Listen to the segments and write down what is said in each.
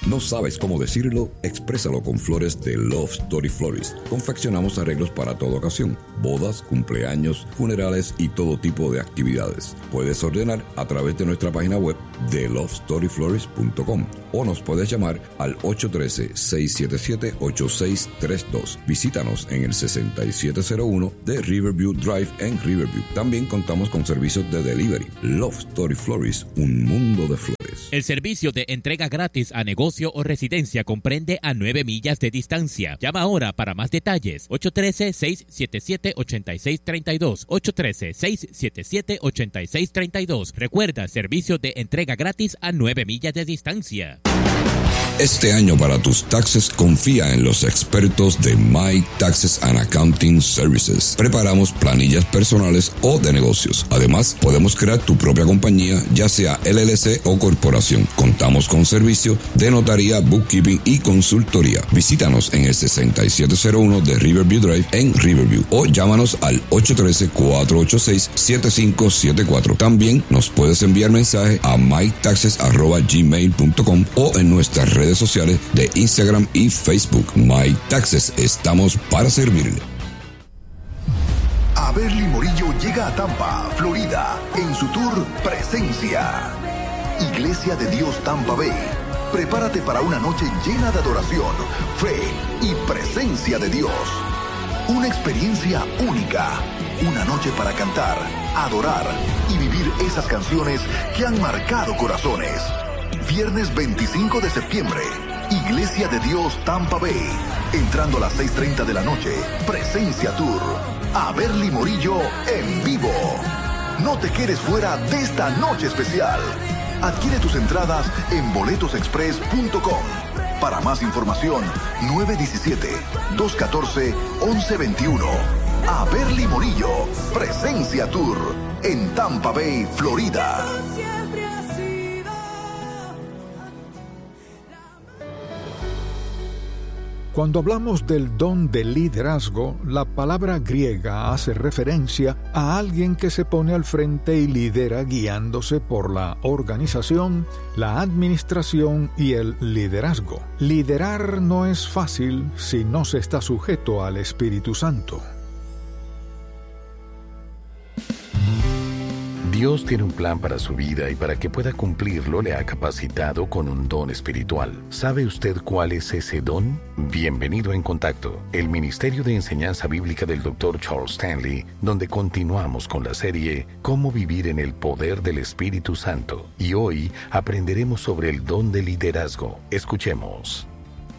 ¿No sabes cómo decirlo? Exprésalo con flores de Love Story Florist. Confeccionamos arreglos para toda ocasión: bodas, cumpleaños, funerales y todo tipo de actividades. Puedes ordenar a través de nuestra página web de lovestoryflorist.com o nos puedes llamar al 813-677-8632. Visítanos en el 6701 de Riverview Drive en Riverview. También contamos con servicios de delivery. Love Story Florist, un mundo de flores. El servicio de entrega gratis a negocio o residencia comprende a 9 millas de distancia. Llama ahora para más detalles. 813-677-8632. 813-677-8632. Recuerda, servicio de entrega gratis a 9 millas de distancia. Este año, para tus taxes, confía en los expertos de My Taxes and Accounting Services. Preparamos planillas personales o de negocios. Además, podemos crear tu propia compañía, ya sea LLC o corporación. Contamos con servicio de notaría, bookkeeping y consultoría. Visítanos en el 6701 de Riverview Drive en Riverview o llámanos al 813-486-7574. También nos puedes enviar mensaje a mytaxes@gmail.com o en nuestras redes sociales de Instagram y Facebook. My Taxes, estamos para servirle. Averly Morillo llega a Tampa, Florida, en su tour Presencia. Iglesia de Dios Tampa Bay. Prepárate para una noche llena de adoración, fe y presencia de Dios. Una experiencia única. Una noche para cantar, adorar y vivir esas canciones que han marcado corazones. Viernes 25 de septiembre, Iglesia de Dios Tampa Bay. Entrando a las 6:30 de la noche, Presencia Tour. Averly Morillo en vivo. No te quedes fuera de esta noche especial. Adquiere tus entradas en boletosexpress.com. Para más información, 917-214-1121. Averly Morillo, Presencia Tour, en Tampa Bay, Florida. Cuando hablamos del don de liderazgo, la palabra griega hace referencia a alguien que se pone al frente y lidera guiándose por la organización, la administración y el liderazgo. Liderar no es fácil si no se está sujeto al Espíritu Santo. Dios tiene un plan para su vida y para que pueda cumplirlo le ha capacitado con un don espiritual. ¿Sabe usted cuál es ese don? Bienvenido a En Contacto, el Ministerio de Enseñanza Bíblica del Dr. Charles Stanley, donde continuamos con la serie Cómo vivir en el poder del Espíritu Santo. Y hoy aprenderemos sobre el don de liderazgo. Escuchemos.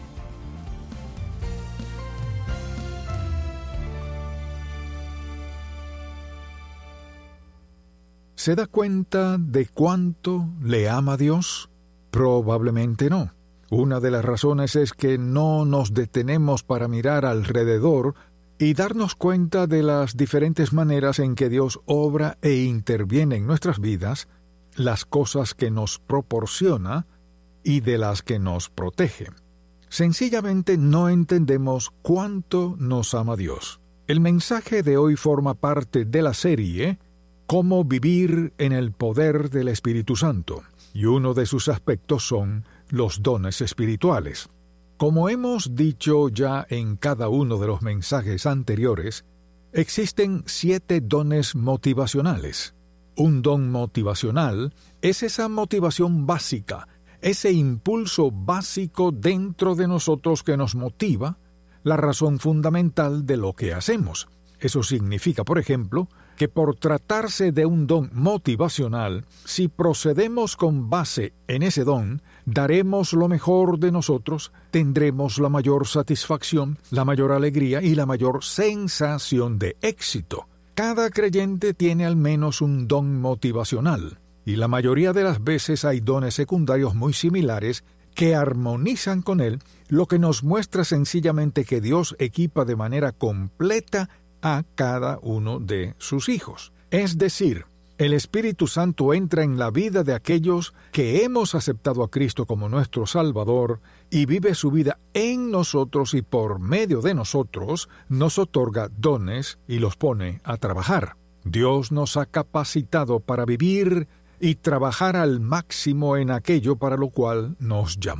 ¿Se da cuenta de cuánto le ama Dios? Probablemente no. Una de las razones es que no nos detenemos para mirar alrededor y darnos cuenta de las diferentes maneras en que Dios obra e interviene en nuestras vidas, las cosas que nos proporciona y de las que nos protege. Sencillamente no entendemos cuánto nos ama Dios. El mensaje de hoy forma parte de la serie Cómo vivir en el poder del Espíritu Santo, y uno de sus aspectos son los dones espirituales. Como hemos dicho ya en cada uno de los mensajes anteriores, existen 7 dones motivacionales. Un don motivacional es esa motivación básica, ese impulso básico dentro de nosotros que nos motiva, la razón fundamental de lo que hacemos. Eso significa, por ejemplo, que por tratarse de un don motivacional, si procedemos con base en ese don, daremos lo mejor de nosotros, tendremos la mayor satisfacción, la mayor alegría y la mayor sensación de éxito. Cada creyente tiene al menos un don motivacional, y la mayoría de las veces hay dones secundarios muy similares que armonizan con él, lo que nos muestra sencillamente que Dios equipa de manera completa a cada uno de sus hijos. Es decir, el Espíritu Santo entra en la vida de aquellos que hemos aceptado a Cristo como nuestro Salvador y vive su vida en nosotros y por medio de nosotros nos otorga dones y los pone a trabajar. Dios nos ha capacitado para vivir y trabajar al máximo en aquello para lo cual nos llamó.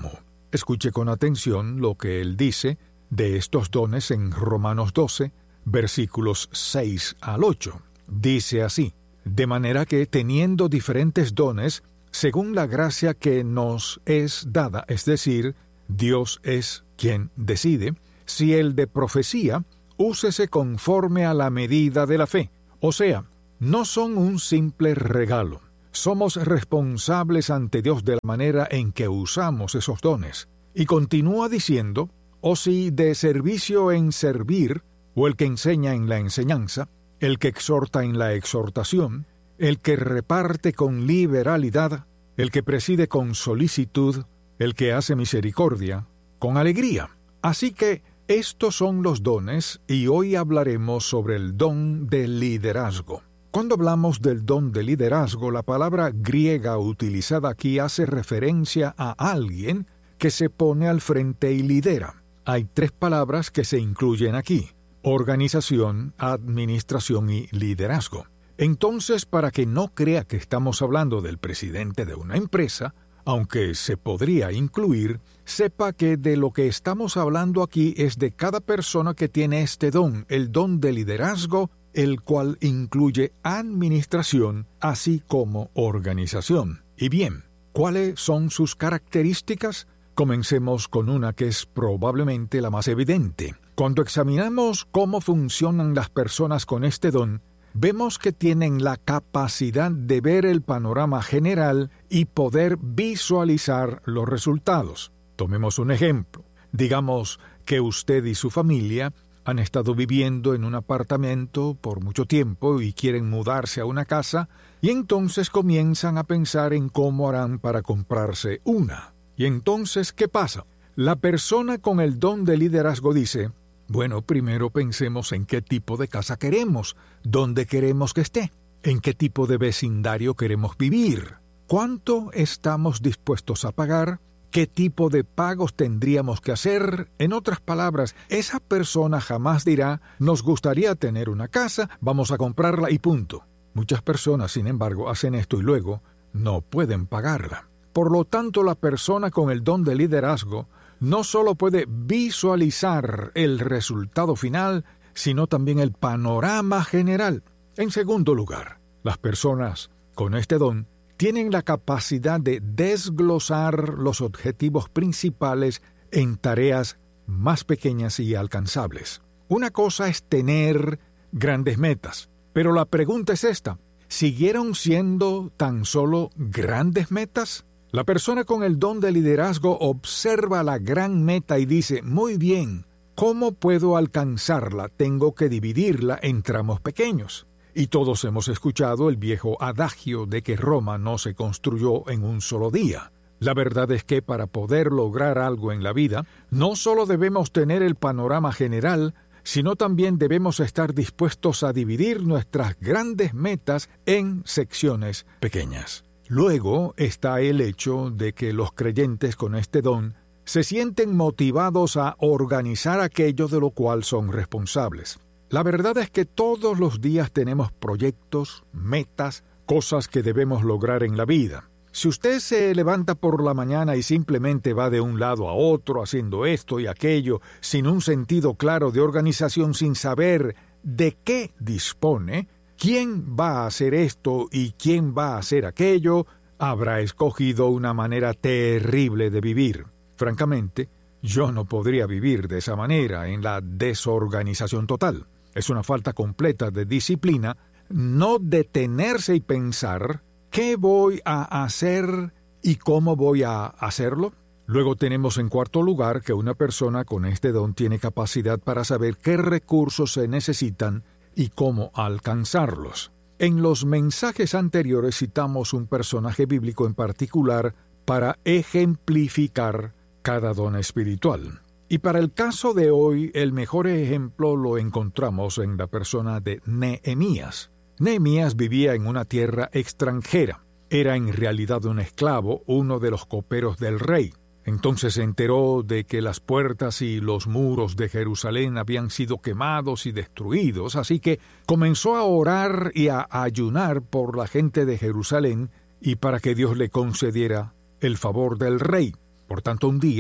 Escuche con atención lo que él dice de estos dones en Romanos 12, versículos 6 al 8. Dice así: de manera que, teniendo diferentes dones, según la gracia que nos es dada, es decir, Dios es quien decide, si el de profecía, úsese conforme a la medida de la fe. O sea, no son un simple regalo. Somos responsables ante Dios de la manera en que usamos esos dones. Y continúa diciendo: o si de servicio en servir, o el que enseña en la enseñanza, el que exhorta en la exhortación, el que reparte con liberalidad, el que preside con solicitud, el que hace misericordia, con alegría. Así que estos son los dones, y hoy hablaremos sobre el don de liderazgo. Cuando hablamos del don de liderazgo, la palabra griega utilizada aquí hace referencia a alguien que se pone al frente y lidera. Hay 3 palabras que se incluyen aquí: organización, administración y liderazgo. Entonces, para que no crea que estamos hablando del presidente de una empresa, aunque se podría incluir, sepa que de lo que estamos hablando aquí es de cada persona que tiene este don, el don de liderazgo, el cual incluye administración, así como organización. Y bien, ¿cuáles son sus características? Comencemos con una que es probablemente la más evidente. Cuando examinamos cómo funcionan las personas con este don, vemos que tienen la capacidad de ver el panorama general y poder visualizar los resultados. Tomemos un ejemplo. Digamos que usted y su familia han estado viviendo en un apartamento por mucho tiempo y quieren mudarse a una casa, y entonces comienzan a pensar en cómo harán para comprarse una. Y entonces, ¿qué pasa? La persona con el don de liderazgo dice: bueno, primero pensemos en qué tipo de casa queremos, dónde queremos que esté, en qué tipo de vecindario queremos vivir, cuánto estamos dispuestos a pagar, qué tipo de pagos tendríamos que hacer. En otras palabras, esa persona jamás dirá: nos gustaría tener una casa, vamos a comprarla y punto. Muchas personas, sin embargo, hacen esto y luego no pueden pagarla. Por lo tanto, la persona con el don de liderazgo no solo puede visualizar el resultado final, sino también el panorama general. En segundo lugar, las personas con este don tienen la capacidad de desglosar los objetivos principales en tareas más pequeñas y alcanzables. Una cosa es tener grandes metas, pero la pregunta es esta: ¿siguieron siendo tan solo grandes metas? La persona con el don de liderazgo observa la gran meta y dice: muy bien, ¿cómo puedo alcanzarla? Tengo que dividirla en tramos pequeños. Y todos hemos escuchado el viejo adagio de que Roma no se construyó en un solo día. La verdad es que para poder lograr algo en la vida, no solo debemos tener el panorama general, sino también debemos estar dispuestos a dividir nuestras grandes metas en secciones pequeñas. Luego está el hecho de que los creyentes con este don se sienten motivados a organizar aquello de lo cual son responsables. La verdad es que todos los días tenemos proyectos, metas, cosas que debemos lograr en la vida. Si usted se levanta por la mañana y simplemente va de un lado a otro haciendo esto y aquello, sin un sentido claro de organización, sin saber de qué dispone, quién va a hacer esto y quién va a hacer aquello, habrá escogido una manera terrible de vivir. Francamente, yo no podría vivir de esa manera, en la desorganización total. Es una falta completa de disciplina no detenerse y pensar qué voy a hacer y cómo voy a hacerlo. Luego tenemos en cuarto lugar que una persona con este don tiene capacidad para saber qué recursos se necesitan y cómo alcanzarlos. En los mensajes anteriores citamos un personaje bíblico en particular para ejemplificar cada don espiritual. Y para el caso de hoy, el mejor ejemplo lo encontramos en la persona de Nehemías. Nehemías vivía en una tierra extranjera. Era en realidad un esclavo, uno de los coperos del rey. Entonces se enteró de que las puertas y los muros de Jerusalén habían sido quemados y destruidos, así que comenzó a orar y a ayunar por la gente de Jerusalén y para que Dios le concediera el favor del rey. Por tanto, un día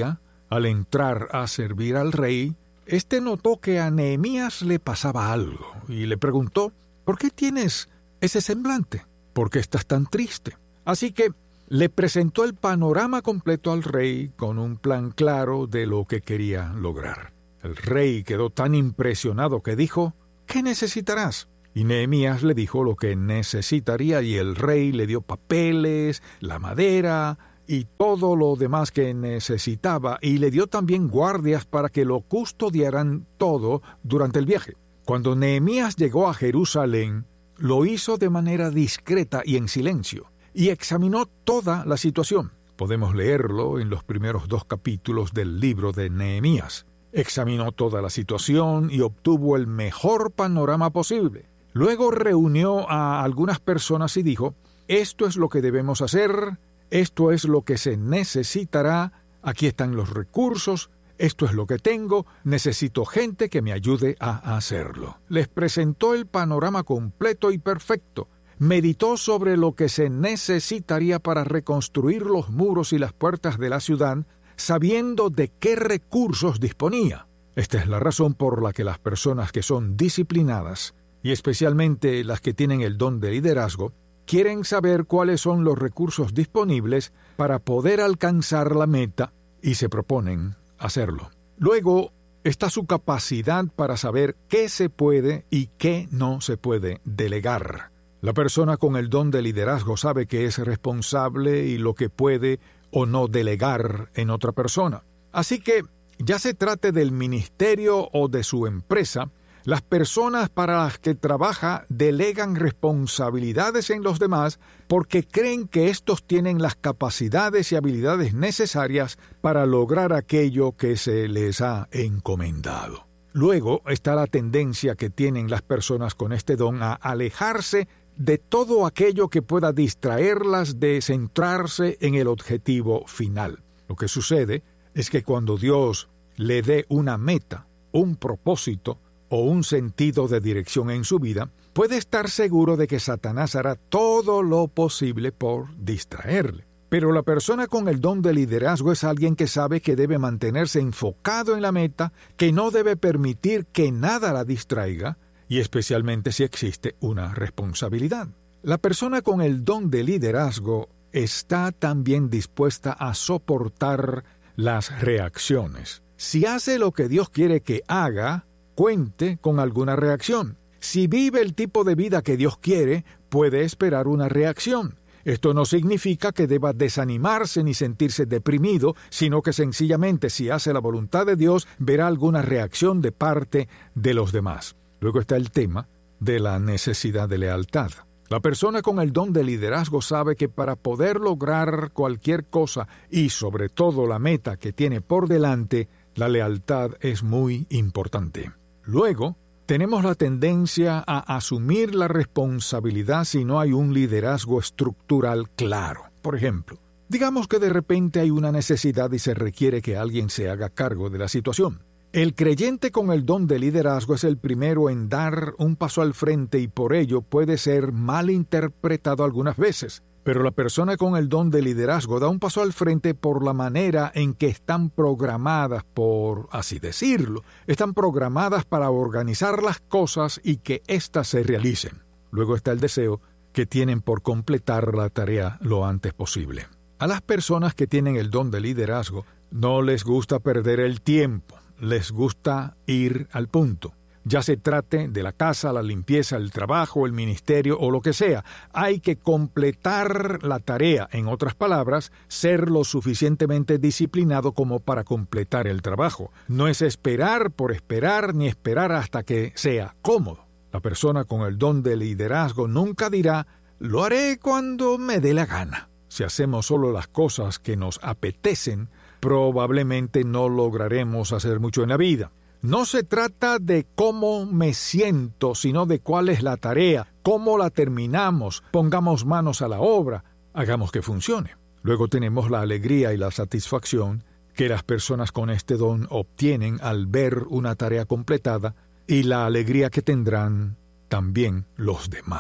Al entrar a servir al rey, éste notó que a Nehemías le pasaba algo y le preguntó: ¿por qué tienes ese semblante? ¿Por qué estás tan triste? Así que le presentó el panorama completo al rey con un plan claro de lo que quería lograr. El rey quedó tan impresionado que dijo: ¿qué necesitarás? Y Nehemías le dijo lo que necesitaría, y el rey le dio papeles, la madera y todo lo demás que necesitaba, y le dio también guardias para que lo custodiaran todo durante el viaje. Cuando Nehemías llegó a Jerusalén, lo hizo de manera discreta y en silencio, y examinó toda la situación. Podemos leerlo en los primeros 2 capítulos del libro de Nehemías. Examinó toda la situación y obtuvo el mejor panorama posible. Luego reunió a algunas personas y dijo: esto es lo que debemos hacer, esto es lo que se necesitará, aquí están los recursos, esto es lo que tengo, necesito gente que me ayude a hacerlo. Les presentó el panorama completo y perfecto. Meditó sobre lo que se necesitaría para reconstruir los muros y las puertas de la ciudad, sabiendo de qué recursos disponía. Esta es la razón por la que las personas que son disciplinadas, y especialmente las que tienen el don de liderazgo, quieren saber cuáles son los recursos disponibles para poder alcanzar la meta y se proponen hacerlo. Luego está su capacidad para saber qué se puede y qué no se puede delegar. La persona con el don de liderazgo sabe que es responsable y lo que puede o no delegar en otra persona. Así que, ya se trate del ministerio o de su empresa, las personas para las que trabaja delegan responsabilidades en los demás porque creen que éstos tienen las capacidades y habilidades necesarias para lograr aquello que se les ha encomendado. Luego está la tendencia que tienen las personas con este don a alejarse de todo aquello que pueda distraerlas de centrarse en el objetivo final. Lo que sucede es que cuando Dios le dé una meta, un propósito o un sentido de dirección en su vida, puede estar seguro de que Satanás hará todo lo posible por distraerle. Pero la persona con el don de liderazgo es alguien que sabe que debe mantenerse enfocado en la meta, que no debe permitir que nada la distraiga, y especialmente si existe una responsabilidad. La persona con el don de liderazgo está también dispuesta a soportar las reacciones. Si hace lo que Dios quiere que haga, cuente con alguna reacción. Si vive el tipo de vida que Dios quiere, puede esperar una reacción. Esto no significa que deba desanimarse ni sentirse deprimido, sino que sencillamente si hace la voluntad de Dios, verá alguna reacción de parte de los demás. Luego está el tema de la necesidad de lealtad. La persona con el don de liderazgo sabe que para poder lograr cualquier cosa y sobre todo la meta que tiene por delante, la lealtad es muy importante. Luego, tenemos la tendencia a asumir la responsabilidad si no hay un liderazgo estructural claro. Por ejemplo, digamos que de repente hay una necesidad y se requiere que alguien se haga cargo de la situación. El creyente con el don de liderazgo es el primero en dar un paso al frente y por ello puede ser mal interpretado algunas veces. Pero la persona con el don de liderazgo da un paso al frente por la manera en que están programadas, por así decirlo. Están programadas para organizar las cosas y que éstas se realicen. Luego está el deseo que tienen por completar la tarea lo antes posible. A las personas que tienen el don de liderazgo no les gusta perder el tiempo, les gusta ir al punto. Ya se trate de la casa, la limpieza, el trabajo, el ministerio o lo que sea, hay que completar la tarea. En otras palabras, ser lo suficientemente disciplinado como para completar el trabajo. No es esperar por esperar ni esperar hasta que sea cómodo. La persona con el don de liderazgo nunca dirá: lo haré cuando me dé la gana. Si hacemos solo las cosas que nos apetecen, probablemente no lograremos hacer mucho en la vida. No se trata de cómo me siento, sino de cuál es la tarea, cómo la terminamos, pongamos manos a la obra, hagamos que funcione. Luego tenemos la alegría y la satisfacción que las personas con este don obtienen al ver una tarea completada y la alegría que tendrán también los demás.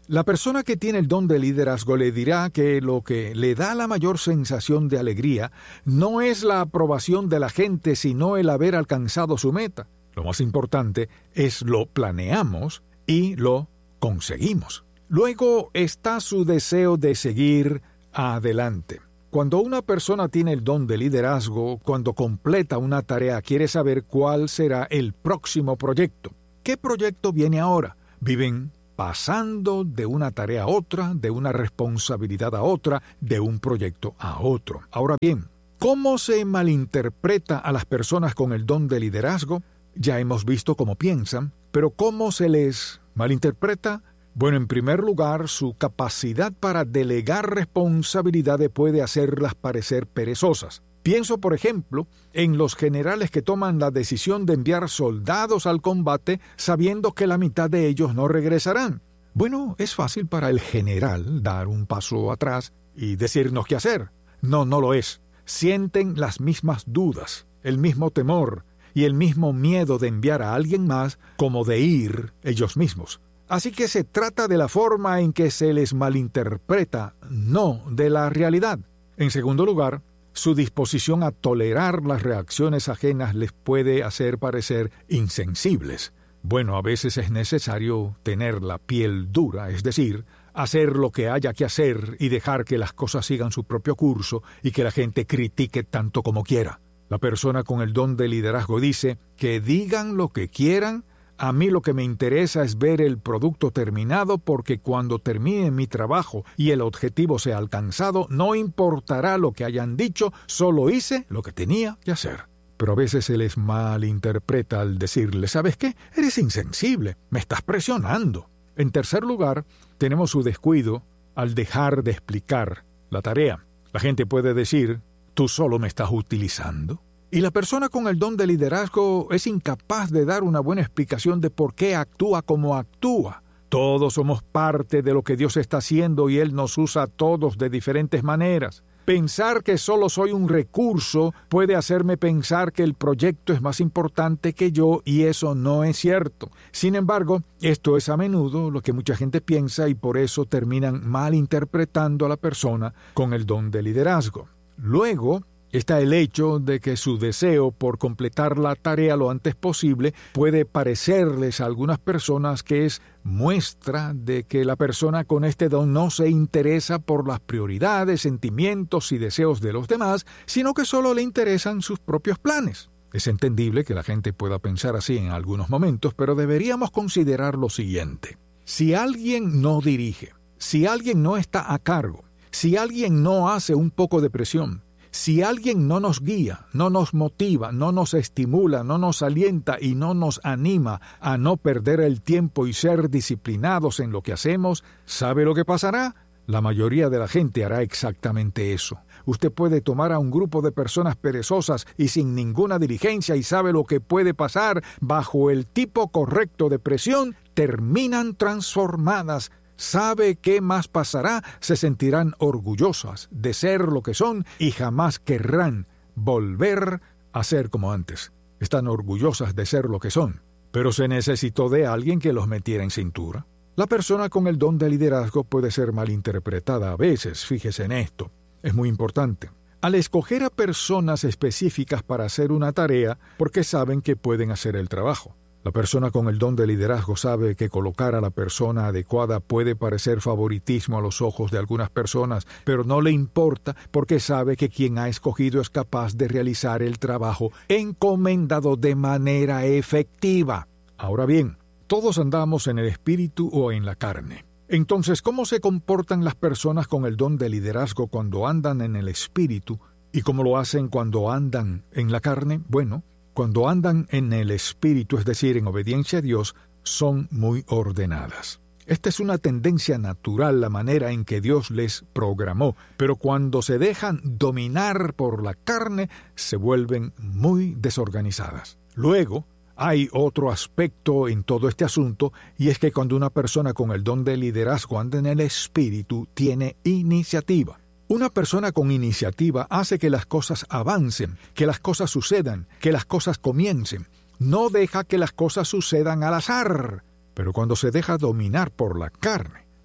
La persona que tiene el don de liderazgo le dirá que lo que le da la mayor sensación de alegría no es la aprobación de la gente, sino el haber alcanzado su meta. Lo más importante es lo planeamos y lo conseguimos. Luego está su deseo de seguir adelante. Cuando una persona tiene el don de liderazgo, cuando completa una tarea, quiere saber cuál será el próximo proyecto. ¿Qué proyecto viene ahora? Viven pasando de una tarea a otra, de una responsabilidad a otra, de un proyecto a otro. Ahora bien, ¿cómo se malinterpreta a las personas con el don de liderazgo? Ya hemos visto cómo piensan, pero ¿cómo se les malinterpreta? Bueno, en primer lugar, su capacidad para delegar responsabilidades puede hacerlas parecer perezosas. Pienso, por ejemplo, en los generales que toman la decisión de enviar soldados al combate sabiendo que la mitad de ellos no regresarán. Bueno, es fácil para el general dar un paso atrás y decirnos qué hacer. No lo es. Sienten las mismas dudas, el mismo temor y el mismo miedo de enviar a alguien más como de ir ellos mismos. Así que se trata de la forma en que se les malinterpreta, no de la realidad. En segundo lugar, su disposición a tolerar las reacciones ajenas les puede hacer parecer insensibles. Bueno, a veces es necesario tener la piel dura, es decir, hacer lo que haya que hacer y dejar que las cosas sigan su propio curso y que la gente critique tanto como quiera. La persona con el don de liderazgo dice que digan lo que quieran. A mí lo que me interesa es ver el producto terminado, porque cuando termine mi trabajo y el objetivo sea alcanzado, no importará lo que hayan dicho, solo hice lo que tenía que hacer. Pero a veces se les malinterpreta al decirle, ¿sabes qué? Eres insensible, me estás presionando. En tercer lugar, tenemos su descuido al dejar de explicar la tarea. La gente puede decir, ¿tú solo me estás utilizando? Y la persona con el don de liderazgo es incapaz de dar una buena explicación de por qué actúa como actúa. Todos somos parte de lo que Dios está haciendo y Él nos usa a todos de diferentes maneras. Pensar que solo soy un recurso puede hacerme pensar que el proyecto es más importante que yo, y eso no es cierto. Sin embargo, esto es a menudo lo que mucha gente piensa y por eso terminan malinterpretando a la persona con el don de liderazgo. Luego está el hecho de que su deseo por completar la tarea lo antes posible puede parecerles a algunas personas que es muestra de que la persona con este don no se interesa por las prioridades, sentimientos y deseos de los demás, sino que solo le interesan sus propios planes. Es entendible que la gente pueda pensar así en algunos momentos, pero deberíamos considerar lo siguiente. Si alguien no dirige, si alguien no está a cargo, si alguien no hace un poco de presión, si alguien no nos guía, no nos motiva, no nos estimula, no nos alienta y no nos anima a no perder el tiempo y ser disciplinados en lo que hacemos, ¿sabe lo que pasará? La mayoría de la gente hará exactamente eso. Usted puede tomar a un grupo de personas perezosas y sin ninguna diligencia, y sabe lo que puede pasar. Bajo el tipo correcto de presión, terminan transformadas. ¿Sabe qué más pasará? Se sentirán orgullosas de ser lo que son y jamás querrán volver a ser como antes. Están orgullosas de ser lo que son, pero se necesitó de alguien que los metiera en cintura. La persona con el don de liderazgo puede ser malinterpretada a veces, fíjese en esto. Es muy importante. Al escoger a personas específicas para hacer una tarea, porque saben que pueden hacer el trabajo. La persona con el don de liderazgo sabe que colocar a la persona adecuada puede parecer favoritismo a los ojos de algunas personas, pero no le importa porque sabe que quien ha escogido es capaz de realizar el trabajo encomendado de manera efectiva. Ahora bien, todos andamos en el espíritu o en la carne. Entonces, ¿cómo se comportan las personas con el don de liderazgo cuando andan en el espíritu y cómo lo hacen cuando andan en la carne? Bueno, cuando andan en el espíritu, es decir, en obediencia a Dios, son muy ordenadas. Esta es una tendencia natural, la manera en que Dios les programó, pero cuando se dejan dominar por la carne, se vuelven muy desorganizadas. Luego, hay otro aspecto en todo este asunto, y es que cuando una persona con el don de liderazgo anda en el espíritu, tiene iniciativa. Una persona con iniciativa hace que las cosas avancen, que las cosas sucedan, que las cosas comiencen. No deja que las cosas sucedan al azar. Pero cuando se deja dominar por la carne,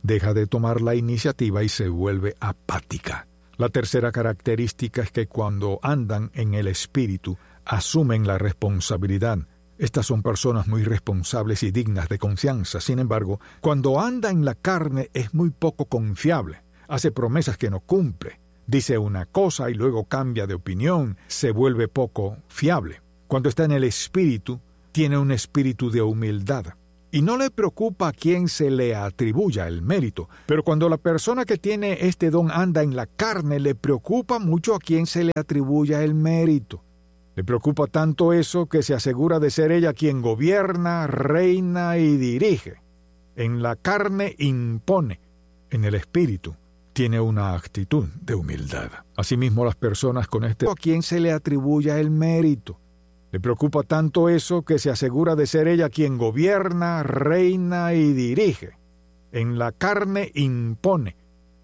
deja de tomar la iniciativa y se vuelve apática. La tercera característica es que cuando andan en el Espíritu, asumen la responsabilidad. Estas son personas muy responsables y dignas de confianza. Sin embargo, cuando anda en la carne es muy poco confiable. Hace promesas que no cumple. Dice una cosa y luego cambia de opinión. Se vuelve poco fiable. Cuando está en el Espíritu, tiene un espíritu de humildad. Y no le preocupa a quién se le atribuya el mérito. Pero cuando la persona que tiene este don anda en la carne, le preocupa mucho a quién se le atribuya el mérito. Le preocupa tanto eso que se asegura de ser ella quien gobierna, reina y dirige. En la carne impone, en el espíritu tiene una actitud de humildad. Asimismo, las personas con este don, a quien se le atribuya el mérito. Le preocupa tanto eso que se asegura de ser ella quien gobierna, reina y dirige. En la carne impone,